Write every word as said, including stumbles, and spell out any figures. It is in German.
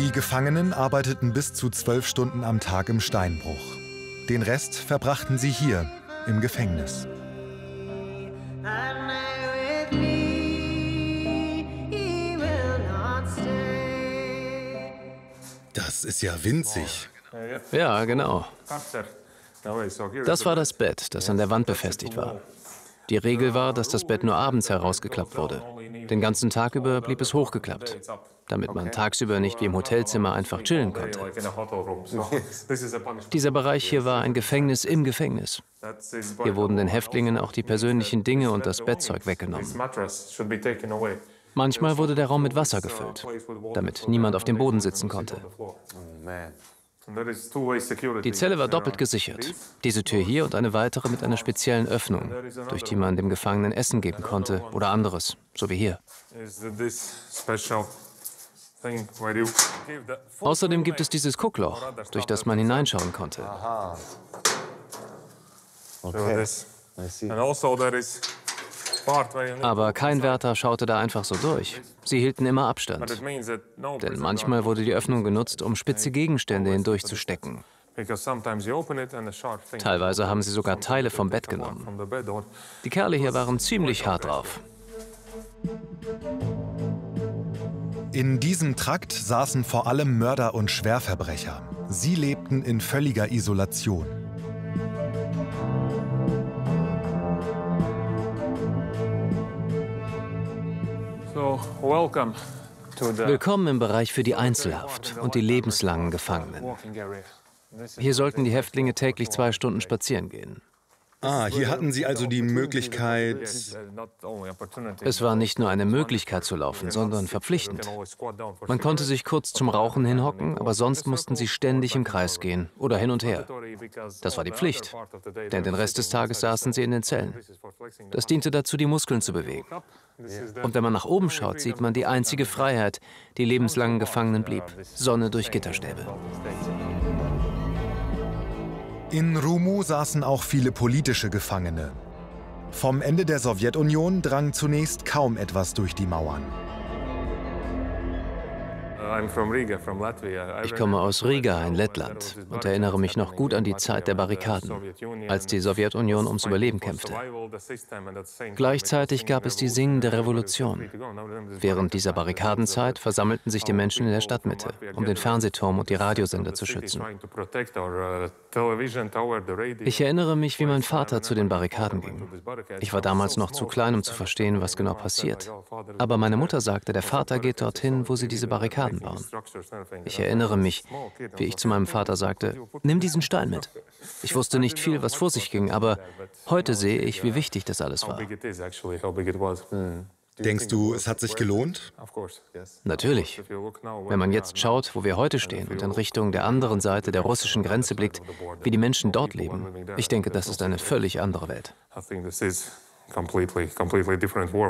Die Gefangenen arbeiteten bis zu zwölf Stunden am Tag im Steinbruch. Den Rest verbrachten sie hier, im Gefängnis. Das ist ja winzig. Ja, genau. Das war das Bett, das an der Wand befestigt war. Die Regel war, dass das Bett nur abends herausgeklappt wurde. Den ganzen Tag über blieb es hochgeklappt, damit man tagsüber nicht wie im Hotelzimmer einfach chillen konnte. Dieser Bereich hier war ein Gefängnis im Gefängnis. Hier wurden den Häftlingen auch die persönlichen Dinge und das Bettzeug weggenommen. Manchmal wurde der Raum mit Wasser gefüllt, damit niemand auf dem Boden sitzen konnte. Die Zelle war doppelt gesichert. Diese Tür hier und eine weitere mit einer speziellen Öffnung, durch die man dem Gefangenen Essen geben konnte oder anderes, so wie hier. Außerdem gibt es dieses Guckloch, durch das man hineinschauen konnte. Aber kein Wärter schaute da einfach so durch. Sie hielten immer Abstand. Denn manchmal wurde die Öffnung genutzt, um spitze Gegenstände hindurchzustecken. Teilweise haben sie sogar Teile vom Bett genommen. Die Kerle hier waren ziemlich hart drauf. In diesem Trakt saßen vor allem Mörder und Schwerverbrecher. Sie lebten in völliger Isolation. Willkommen im Bereich für die Einzelhaft und die lebenslangen Gefangenen. Hier sollten die Häftlinge täglich zwei Stunden spazieren gehen. Ah, hier hatten Sie also die Möglichkeit... Es war nicht nur eine Möglichkeit zu laufen, sondern verpflichtend. Man konnte sich kurz zum Rauchen hinhocken, aber sonst mussten sie ständig im Kreis gehen oder hin und her. Das war die Pflicht, denn den Rest des Tages saßen sie in den Zellen. Das diente dazu, die Muskeln zu bewegen. Und wenn man nach oben schaut, sieht man die einzige Freiheit, die lebenslangen Gefangenen blieb: Sonne durch Gitterstäbe. In Rumu saßen auch viele politische Gefangene. Vom Ende der Sowjetunion drang zunächst kaum etwas durch die Mauern. Ich komme aus Riga in Lettland und erinnere mich noch gut an die Zeit der Barrikaden, als die Sowjetunion ums Überleben kämpfte. Gleichzeitig gab es die singende Revolution. Während dieser Barrikadenzeit versammelten sich die Menschen in der Stadtmitte, um den Fernsehturm und die Radiosender zu schützen. Ich erinnere mich, wie mein Vater zu den Barrikaden ging. Ich war damals noch zu klein, um zu verstehen, was genau passiert. Aber meine Mutter sagte, der Vater geht dorthin, wo sie diese Barrikaden bauen. Ich erinnere mich, wie ich zu meinem Vater sagte: Nimm diesen Stein mit. Ich wusste nicht viel, was vor sich ging, aber heute sehe ich, wie wichtig das alles war. Denkst du, es hat sich gelohnt? Natürlich. Wenn man jetzt schaut, wo wir heute stehen und in Richtung der anderen Seite der russischen Grenze blickt, wie die Menschen dort leben, ich denke, das ist eine völlig andere Welt.